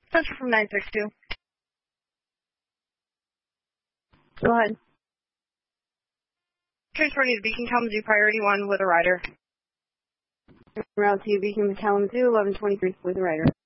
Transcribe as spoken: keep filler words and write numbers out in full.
Central from nine six two. Go ahead. Transporting to Beacon Kalamazoo, priority one with a rider. Route to Beacon Kalamazoo, eleven twenty-three with a rider.